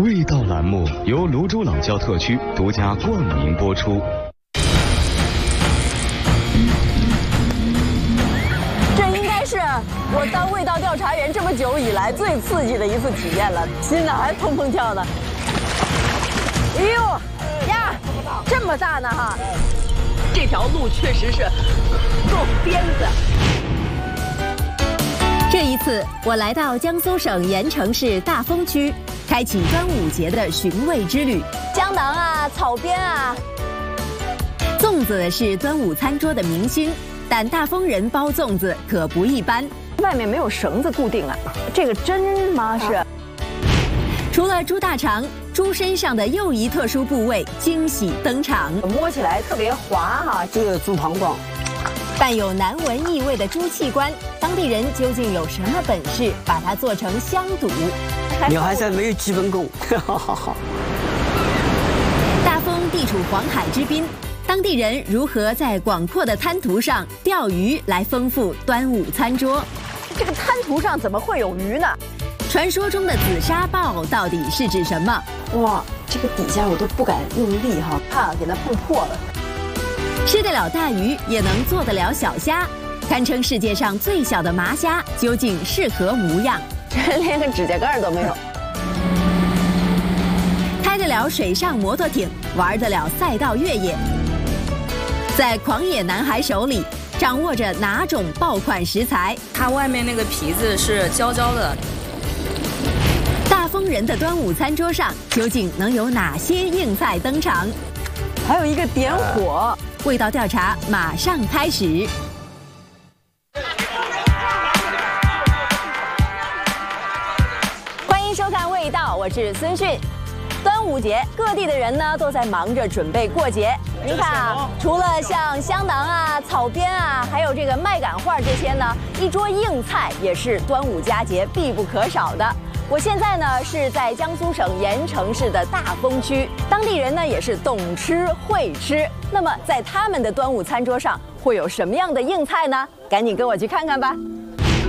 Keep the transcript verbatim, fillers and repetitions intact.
味道栏目由泸州老窖特区独家冠名播出。 这应该是我当味道调查员这么久以来最刺激的一次体验了，心哪还砰砰跳呢。哎呦呀，这么大呢哈！ 这条路确实是够鞭子。 这一次，我来到江苏省盐城市大丰区，开启端午节的寻味之旅。 香囊啊，草编啊， 粽子是端午餐桌的明星，但大丰人包粽子可不一般， 外面没有绳子固定啊。这个针吗？是。 除了猪大肠，猪身上的又一特殊部位惊喜登场， 摸起来特别滑哈、啊。 这个猪膀胱。 带有难闻异味的猪器官，当地人究竟有什么本事把它做成香肚？ 你还算没有基本功。 大丰地处黄海之滨，当地人如何在广阔的滩涂上钓鱼来丰富端午餐桌？ 这个滩涂上怎么会有鱼呢？ 传说中的紫砂鲍到底是指什么？ 哇，这个底下我都不敢用力哈，怕给它碰破了。 吃得了大鱼，也能做得了小虾，堪称世界上最小的麻虾，究竟是何模样？ 这连个指甲盖都没有。 开得了水上摩托艇，玩得了赛道越野，在狂野男孩手里，掌握着哪种爆款食材？ 它外面那个皮子是焦焦的。 大丰人的端午餐桌上，究竟能有哪些硬菜登场？ 还有一个点火。 味道调查马上开始。 欢迎收看《味道》，我是孙迅。端午节，各地的人呢都在忙着准备过节。您看啊，除了像香囊啊、草编啊，还有这个麦秆画这些呢，一桌硬菜也是端午佳节必不可少的。 我现在呢是在江苏省盐城市的大丰区，当地人呢也是懂吃会吃。那么在他们的端午餐桌上会有什么样的硬菜呢？赶紧跟我去看看吧。